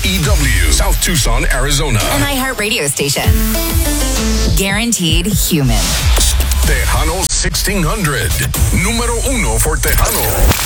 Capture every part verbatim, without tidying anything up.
E W, South Tucson, Arizona. An iHeart radio station. Guaranteed human. Tejano sixteen hundred. Número uno for Tejano.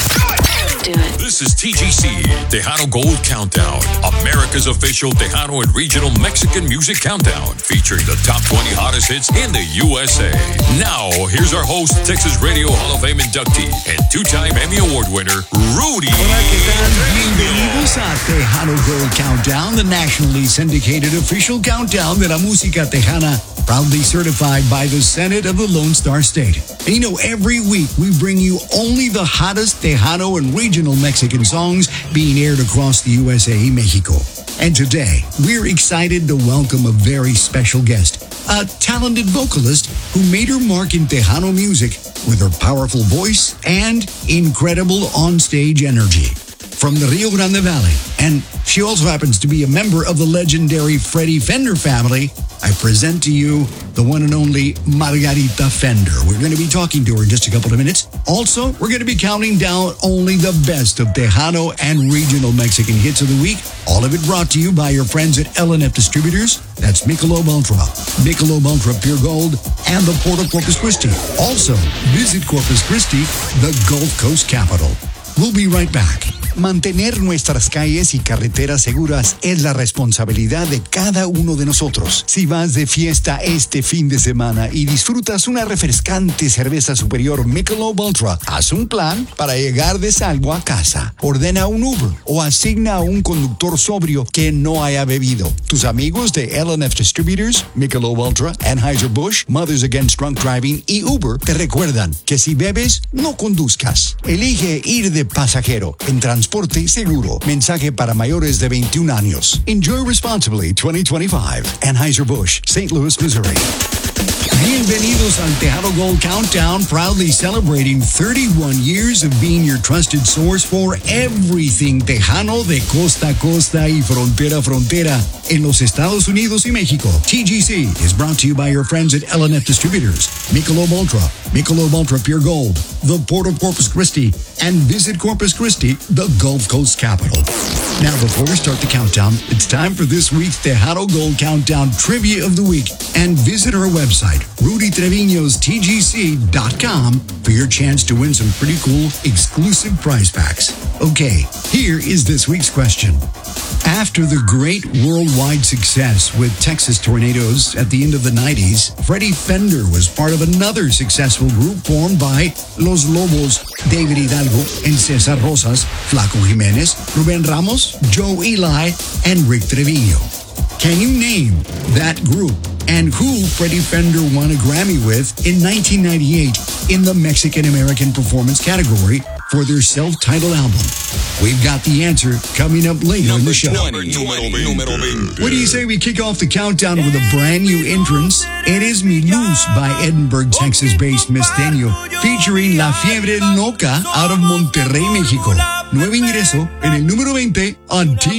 Let's do it. This is T G C, Tejano Gold Countdown, America's official Tejano and regional Mexican music countdown, featuring the top twenty hottest hits in the U S A. Now, here's our host, Texas Radio Hall of Fame inductee and two-time Emmy Award winner, Rudy. Hola, ¿qué tal? Bienvenidos a Tejano Gold Countdown, the nationally syndicated official countdown de la música tejana, proudly certified by the Senate of the Lone Star State. And you know, every week we bring you only the hottest Tejano and regional Mexican songs being aired across the U S A, Mexico. And today, we're excited to welcome a very special guest, a talented vocalist who made her mark in Tejano music with her powerful voice and incredible onstage energy. From the Rio Grande Valley, and she also happens to be a member of the legendary Freddie Fender family, I present to you the one and only Margarita Fender. We're going to be talking to her in just a couple of minutes. Also, we're going to be counting down only the best of Tejano and regional Mexican hits of the week. All of it brought to you by your friends at L N F Distributors. That's Michelob Ultra, Michelob Ultra Pure Gold, and the Port of Corpus Christi. Also, visit Corpus Christi, the Gulf Coast capital. We'll be right back. Mantener nuestras calles y carreteras seguras es la responsabilidad de cada uno de nosotros. Si vas de fiesta este fin de semana y disfrutas una refrescante cerveza superior Michelob Ultra, haz un plan para llegar de salvo a casa. Ordena un Uber o asigna a un conductor sobrio que no haya bebido. Tus amigos de L N F Distributors, Michelob Ultra, Anheuser-Busch, Mothers Against Drunk Driving y Uber te recuerdan que si bebes, no conduzcas. Elige ir de pasajero en transporte seguro. Mensaje para mayores de veintiún años. Enjoy responsibly twenty twenty-five. Anheuser-Busch, Saint Louis, Missouri. Bienvenidos al Tejano Gold Countdown, proudly celebrating thirty-one years of being your trusted source for everything Tejano de costa a costa y frontera a frontera en los Estados Unidos y México. T G C is brought to you by your friends at L N F Distributors, Michelob Ultra, Michelob Ultra Pure Gold, the Port of Corpus Christi, and visit Corpus Christi, the Gulf Coast capital. Now, before we start the countdown, it's time for this week's Tejano Gold Countdown Trivia of the Week, and visit our website, Rudy Trevino's T G C dot com, for your chance to win some pretty cool exclusive prize packs. Okay, here is this week's question. After the great worldwide success with Texas Tornadoes at the end of the nineties, Freddie Fender was part of another successful group formed by Los Lobos, David Hidalgo and Cesar Rosas, Flaco Jimenez, Ruben Ramos, Joe Eli, and Rick Trevino. Can you name that group and who Freddie Fender won a Grammy with in nineteen ninety-eight in the Mexican-American Performance category for their self-titled album? We've got the answer coming up later Number in the show. twenty, numero veinte. What do you say we kick off the countdown with a brand new entrance? It is Mi Luz by Edinburgh, Texas-based Misteño, featuring La Fiebre Loca out of Monterrey, México. Nuevo ingreso en el número veinte on T